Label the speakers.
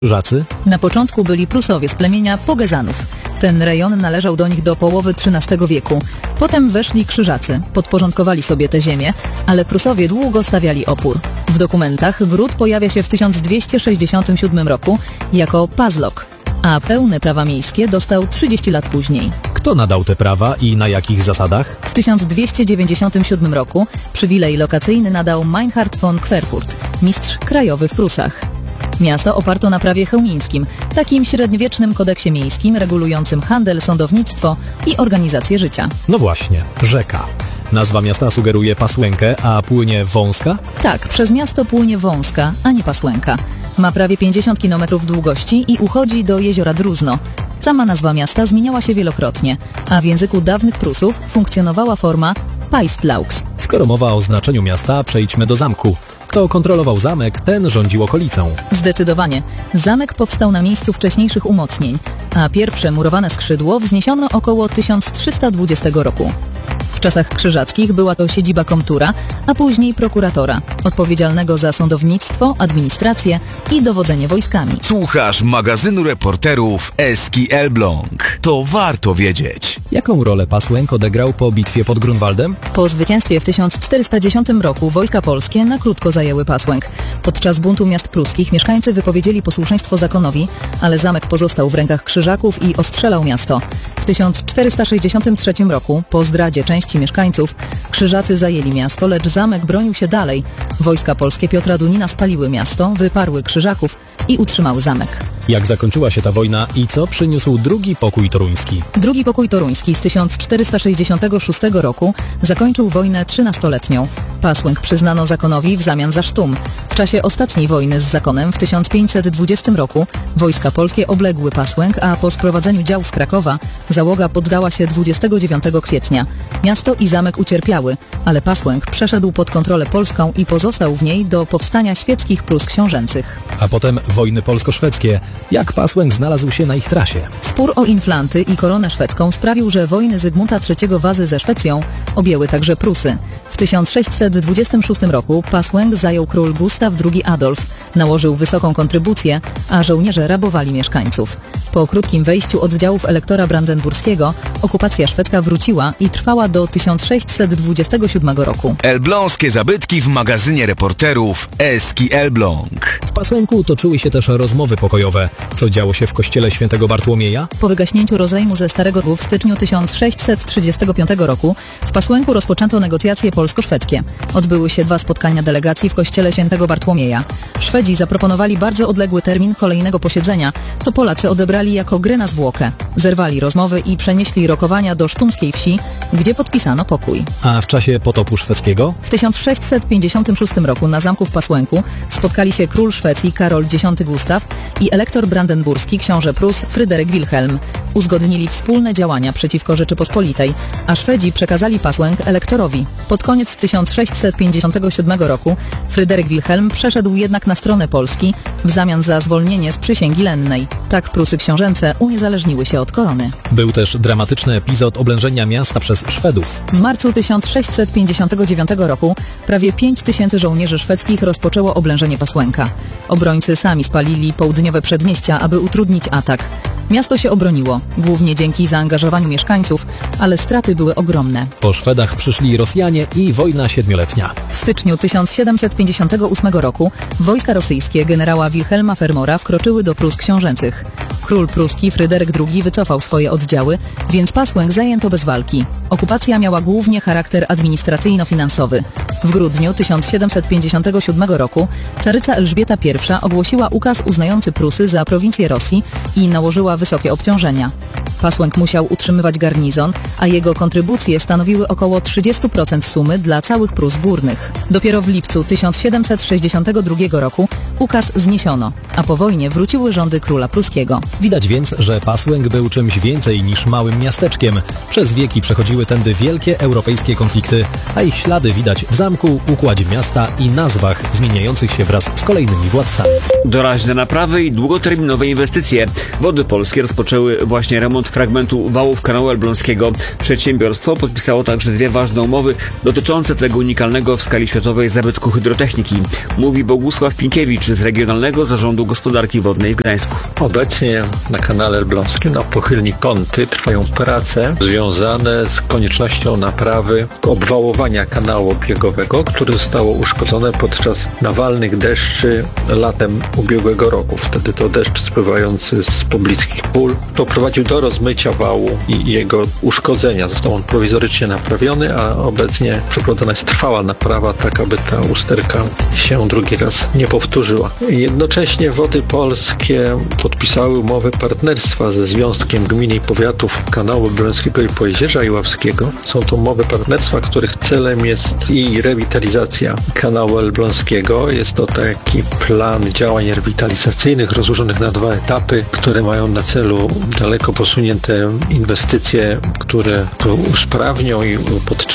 Speaker 1: Krzyżacy?
Speaker 2: Na początku byli Prusowie z plemienia Pogezanów. Ten rejon należał do nich do połowy XIII wieku. Potem weszli Krzyżacy, podporządkowali sobie te ziemię, ale Prusowie długo stawiali opór. W dokumentach gród pojawia się w 1267 roku jako Pazlok, a pełne prawa miejskie dostał 30 lat później.
Speaker 1: Kto nadał te prawa i na jakich zasadach?
Speaker 2: W 1297 roku przywilej lokacyjny nadał Meinhard von Querfurt, mistrz krajowy w Prusach. Miasto oparto na prawie chełmińskim, takim średniowiecznym kodeksie miejskim regulującym handel, sądownictwo i organizację życia.
Speaker 1: No właśnie, rzeka. Nazwa miasta sugeruje Pasłękę, a płynie Wąska?
Speaker 2: Tak, przez miasto płynie Wąska, a nie Pasłęka. Ma prawie 50 km długości i uchodzi do jeziora Druzno. Sama nazwa miasta zmieniała się wielokrotnie, a w języku dawnych Prusów funkcjonowała forma Paistlaux.
Speaker 1: Skoro mowa o znaczeniu miasta, przejdźmy do zamku. Kto kontrolował zamek, ten rządził okolicą.
Speaker 2: Zdecydowanie. Zamek powstał na miejscu wcześniejszych umocnień, a pierwsze murowane skrzydło wzniesiono około 1320 roku. W czasach krzyżackich była to siedziba komtura, a później prokuratora, odpowiedzialnego za sądownictwo, administrację i dowodzenie wojskami.
Speaker 3: Słuchasz magazynu reporterów Eski Elbląg. To warto wiedzieć.
Speaker 1: Jaką rolę Pasłęk odegrał po bitwie pod Grunwaldem?
Speaker 2: Po zwycięstwie w 1410 roku wojska polskie na krótko zajęły Pasłęk. Podczas buntu miast pruskich mieszkańcy wypowiedzieli posłuszeństwo zakonowi, ale zamek pozostał w rękach Krzyżaków i ostrzelał miasto. W 1463 roku, po zdradzie części mieszkańców, Krzyżacy zajęli miasto, lecz zamek bronił się dalej. Wojska polskie Piotra Dunina spaliły miasto, wyparły Krzyżaków i utrzymały zamek.
Speaker 1: Jak zakończyła się ta wojna i co przyniósł drugi pokój toruński?
Speaker 2: Drugi pokój toruński z 1466 roku zakończył wojnę 13-letnią. Pasłęk przyznano zakonowi w zamian za sztum. W czasie ostatniej wojny z zakonem w 1520 roku wojska polskie obległy Pasłęk, a po sprowadzeniu dział z Krakowa załoga poddała się 29 kwietnia. Miasto i zamek ucierpiały, ale Pasłęk przeszedł pod kontrolę polską i pozostał w niej do powstania świeckich Prus książęcych.
Speaker 1: A potem wojny polsko-szwedzkie. Jak Pasłęk znalazł się na ich trasie?
Speaker 2: Spór o Inflanty i koronę szwedzką sprawił, że wojny Zygmunta III Wazy ze Szwecją objęły także Prusy. W 1626 roku Pasłęk zajął król Gustaw II Adolf, nałożył wysoką kontrybucję, a żołnierze rabowali mieszkańców. Po krótkim wejściu oddziałów elektora brandenburskiego okupacja szwedzka wróciła i trwała do 1627 roku.
Speaker 3: Elbląskie zabytki w magazynie reporterów Eski Elbląg.
Speaker 1: W Pasłęku toczyły się też rozmowy pokojowe. Co działo się w kościele świętego Bartłomieja?
Speaker 2: Po wygaśnięciu rozejmu ze Starego Gór w styczniu 1635 roku w Pasłęku rozpoczęto negocjacje polsko-szwedzkie. Odbyły się 2 spotkania delegacji w kościele świętego Bartłomieja. Szwedzi zaproponowali bardzo odległy termin kolejnego posiedzenia, to Polacy odebrali jako grę na zwłokę. Zerwali rozmowy i przenieśli rokowania do sztumskiej wsi, gdzie podpisano pokój.
Speaker 1: A w czasie potopu szwedzkiego?
Speaker 2: W 1656 roku na zamku w Pasłęku spotkali się król Szwecji Karol X Gustaw i elektor brandenburski książę Prus Fryderyk Wilhelm. Uzgodnili wspólne działania przeciwko Rzeczypospolitej, a Szwedzi przekazali Pasłęk elektorowi. Pod koniec 1657 roku Fryderyk Wilhelm przeszedł jednak na stronę Polski w zamian za zwolnienie z przysięgi lennej. Tak Prusy książęce uniezależniły się od korony.
Speaker 1: Był też dramatyczny epizod oblężenia miasta przez Szwedów.
Speaker 2: W marcu 1659 roku prawie 5000 żołnierzy szwedzkich rozpoczęło oblężenie Pasłęka. Obrońcy sami spalili południowe przedmieścia, aby utrudnić atak. Miasto się obroniło, głównie dzięki zaangażowaniu mieszkańców, ale straty były ogromne.
Speaker 1: Po Szwedach przyszli Rosjanie i wojna siedmioletnia.
Speaker 2: W styczniu 1758 roku wojska rosyjskie generała Wilhelma Fermora wkroczyły do Prus książęcych. Król pruski Fryderyk II wycofał swoje oddziały, więc Pasłęk zajęto bez walki. Okupacja miała głównie charakter administracyjno-finansowy. W grudniu 1757 roku caryca Elżbieta I ogłosiła ukaz uznający Prusy za prowincję Rosji i nałożyła wysokie obciążenia. Pasłęk musiał utrzymywać garnizon, a jego kontrybucje stanowiły około 30% sumy dla całych Prus górnych. Dopiero w lipcu 1762 roku ukaz zniesiono, a po wojnie wróciły rządy króla pruskiego.
Speaker 1: Widać więc, że Pasłęk był czymś więcej niż małym miasteczkiem. Przez wieki przechodziły tędy wielkie europejskie konflikty, a ich ślady widać w zamku, układzie miasta i nazwach zmieniających się wraz z kolejnymi władcami.
Speaker 4: Doraźne naprawy i długoterminowe inwestycje. Wody Polskie rozpoczęły właśnie remont fragmentu wałów kanału elbląskiego. Przedsiębiorstwo podpisało także 2 ważne umowy dotyczące tego unikalnego w skali światowej zabytku hydrotechniki. Mówi Bogusław Pinkiewicz z Regionalnego Zarządu Urzędu Gospodarki Wodnej w Gdańsku.
Speaker 5: Obecnie na kanale elbląskim na pochylni Kąty trwają prace związane z koniecznością naprawy obwałowania kanału obiegowego, które zostało uszkodzone podczas nawalnych deszczy latem ubiegłego roku. Wtedy to deszcz spływający z pobliskich pól doprowadził do rozmycia wału i jego uszkodzenia. Został on prowizorycznie naprawiony, a obecnie przeprowadzona jest trwała naprawa, tak aby ta usterka się drugi raz nie powtórzyła. Jednocześnie Wody Polskie podpisały umowę partnerstwa ze Związkiem Gmin i Powiatów Kanału Elbląskiego i Pojezierza Iławskiego. Są to umowy partnerstwa, których celem jest i rewitalizacja kanału elbląskiego. Jest to taki plan działań rewitalizacyjnych rozłożonych na 2 etapy, które mają na celu daleko posunięte inwestycje, które to usprawnią i podtrzymają